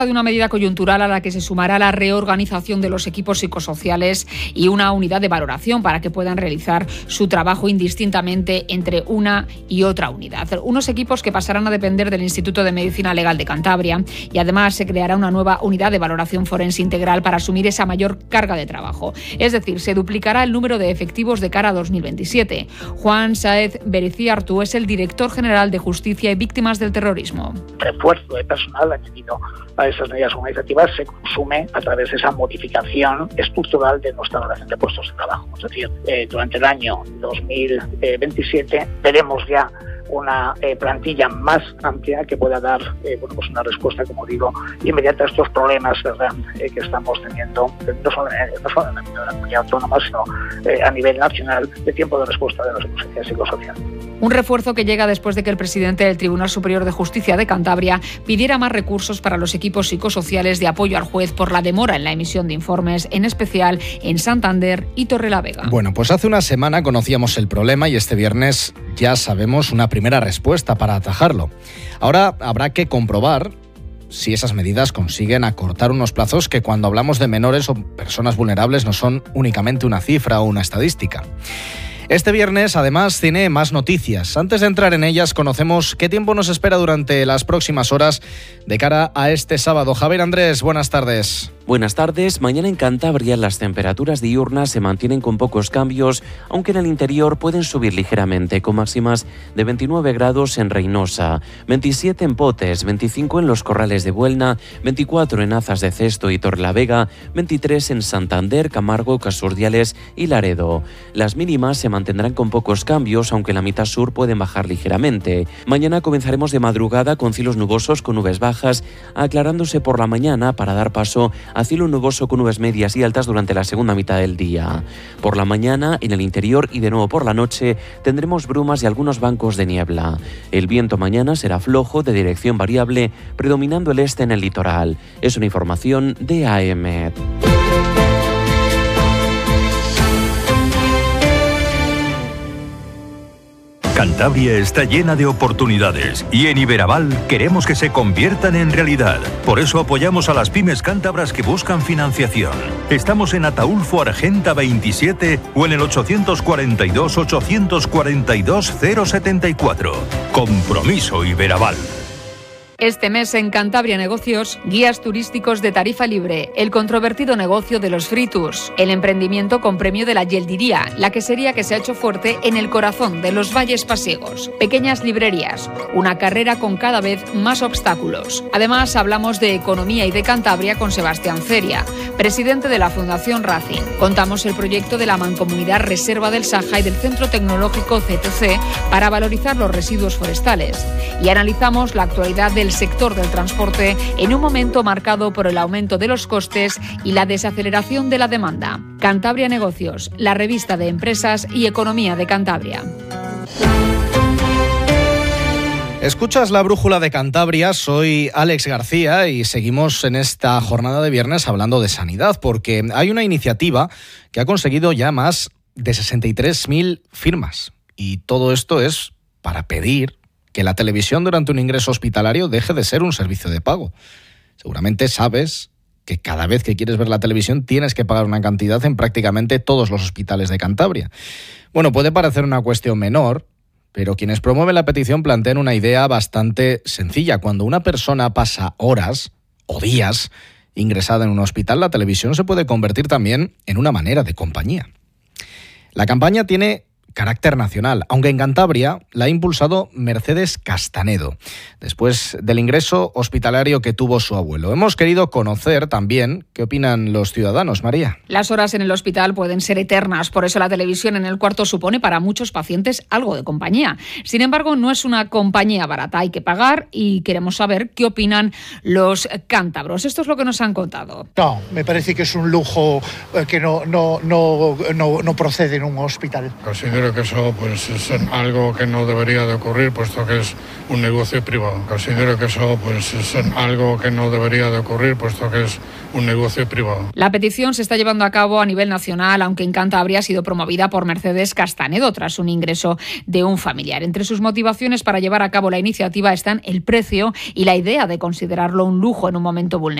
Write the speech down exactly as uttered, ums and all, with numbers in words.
de una medida coyuntural a la que se sumará la reorganización de los equipos psicosociales y una unidad de valoración para que puedan realizar su trabajo indistintamente entre una y otra unidad. Unos equipos que pasarán a depender del Instituto de Medicina Legal de Cantabria y además se creará una nueva unidad de valoración forense integral para asumir esa mayor carga de trabajo. Es decir, se duplicará el número de efectivos de cara a dos mil veintisiete. Juan Sáez Bereciartu es el director general de Justicia y Víctimas del Terrorismo. Refuerzo de personal añadido a esas medidas organizativas se consume a través de esa modificación estructural de nuestra relación de puestos de trabajo. Es decir, eh, durante el año dos mil veintisiete veremos ya una eh, plantilla más amplia que pueda dar eh, bueno, pues una respuesta, como digo, inmediata a estos problemas, ¿verdad?, eh, que estamos teniendo, no solo, en, no solo en el ámbito de la comunidad autónoma, sino eh, a nivel nacional, de tiempo de respuesta de la emergencia psicosocial. Un refuerzo que llega después de que el presidente del Tribunal Superior de Justicia de Cantabria pidiera más recursos para los equipos psicosociales de apoyo al juez por la demora en la emisión de informes, en especial en Santander y Torrelavega. Bueno, pues hace una semana conocíamos el problema y este viernes ya sabemos una primera respuesta para atajarlo. Ahora habrá que comprobar si esas medidas consiguen acortar unos plazos que cuando hablamos de menores o personas vulnerables no son únicamente una cifra o una estadística. Este viernes, además, tiene más noticias. Antes de entrar en ellas, conocemos qué tiempo nos espera durante las próximas horas de cara a este sábado. Javier Andrés, buenas tardes. Buenas tardes. Mañana en Cantabria las temperaturas diurnas se mantienen con pocos cambios, aunque en el interior pueden subir ligeramente, con máximas de veintinueve grados en Reynosa, veintisiete en Potes, veinticinco en Los Corrales de Buelna, veinticuatro en Azas de Cesto y Torrelavega, veintitrés en Santander, Camargo, Casurdiales y Laredo. Las mínimas se mantendrán con pocos cambios, aunque en la mitad sur pueden bajar ligeramente. Mañana comenzaremos de madrugada con cielos nubosos con nubes bajas, aclarándose por la mañana para dar paso a cielo nuboso con nubes medias y altas durante la segunda mitad del día. Por la mañana, en el interior y de nuevo por la noche, tendremos brumas y algunos bancos de niebla. El viento mañana será flojo, de dirección variable, predominando el este en el litoral. Es una información de A E M. Cantabria está llena de oportunidades y en Iberaval queremos que se conviertan en realidad. Por eso apoyamos a las pymes cántabras que buscan financiación. Estamos en Ataulfo Argenta veintisiete o en el ochocientos cuarenta y dos, ochocientos cuarenta y dos, cero setenta y cuatro. Compromiso Iberaval. Este mes en Cantabria Negocios, guías turísticos de tarifa libre, el controvertido negocio de los free tours, el emprendimiento con premio de la Yeldiría, la quesería que se ha hecho fuerte en el corazón de los valles pasiegos, pequeñas librerías, una carrera con cada vez más obstáculos. Además, hablamos de economía y de Cantabria con Sebastián Feria, presidente de la Fundación Racing. Contamos el proyecto de la Mancomunidad Reserva del Saja y del Centro Tecnológico C T C para valorizar los residuos forestales. Y analizamos la actualidad del sector del transporte en un momento marcado por el aumento de los costes y la desaceleración de la demanda. Cantabria Negocios, la revista de empresas y economía de Cantabria. Escuchas la Brújula de Cantabria, soy Alex García y seguimos en esta jornada de viernes hablando de sanidad porque hay una iniciativa que ha conseguido ya más de sesenta y tres mil firmas y todo esto es para pedir que la televisión durante un ingreso hospitalario deje de ser un servicio de pago. Seguramente sabes que cada vez que quieres ver la televisión tienes que pagar una cantidad en prácticamente todos los hospitales de Cantabria. Bueno, puede parecer una cuestión menor, pero quienes promueven la petición plantean una idea bastante sencilla. Cuando una persona pasa horas o días ingresada en un hospital, la televisión se puede convertir también en una manera de compañía. La campaña tiene carácter nacional, aunque en Cantabria la ha impulsado Mercedes Castanedo, después del ingreso hospitalario que tuvo su abuelo. Hemos querido conocer también qué opinan los ciudadanos, María. Las horas en el hospital pueden ser eternas, por eso la televisión en el cuarto supone para muchos pacientes algo de compañía. Sin embargo, no es una compañía barata, hay que pagar y queremos saber qué opinan los cántabros. Esto es lo que nos han contado. No, me parece que es un lujo que no, no, no, no, no procede en un hospital. Considero Considero que eso pues es algo que no debería de ocurrir, puesto que es un negocio privado. Considero que eso pues es algo que no debería de ocurrir, puesto que es un negocio privado. La petición se está llevando a cabo a nivel nacional, aunque en Cantabria ha sido promovida por Mercedes Castanedo tras un ingreso de un familiar. Entre sus motivaciones para llevar a cabo la iniciativa están el precio y la idea de considerarlo un lujo en un momento vulnerable.